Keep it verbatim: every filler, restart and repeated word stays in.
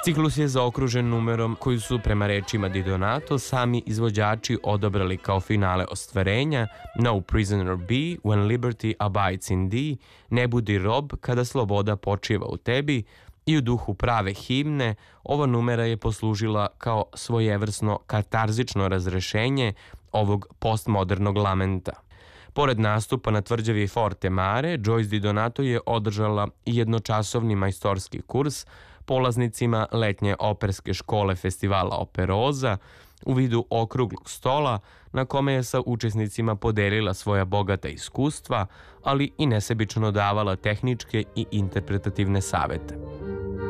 Ciklus je zaokružen numerom koju su, prema rečima Di Donato, sami izvođači odabrali kao finale ostvarenja No prisoner be, when liberty abides in thee, ne budi rob kada sloboda počiva u tebi, i u duhu prave himne ova numera je poslužila kao svojevrsno katarzično razrešenje ovog postmodernog lamenta. Pored nastupa na tvrđavi Forte Mare, Joyce Di Donato je održala i jednočasovni majstorski kurs polaznicima letnje operske škole festivala Operoza u vidu okruglog stola na kome je sa učesnicima podelila svoja bogata iskustva, ali i nesebično davala tehničke i interpretativne savete.